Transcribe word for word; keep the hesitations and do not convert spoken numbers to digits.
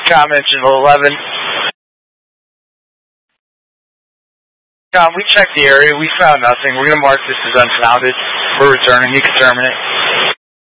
Com engine eleven. Com, we checked the area. We found nothing. We're going to mark this as unfounded. We're returning. You can terminate.